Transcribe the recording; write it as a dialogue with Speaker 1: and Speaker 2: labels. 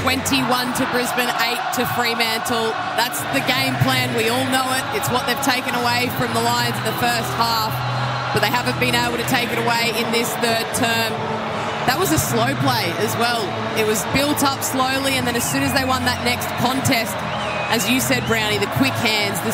Speaker 1: 21 to Brisbane, 8 to Fremantle. That's the game plan. We all know it. It's what they've taken away from the Lions in the first half, but they haven't been able to take it away in this third term. That was a slow play as well. It was built up slowly, and then as soon as they won that next contest, as you said, Brownie, the quick hands, the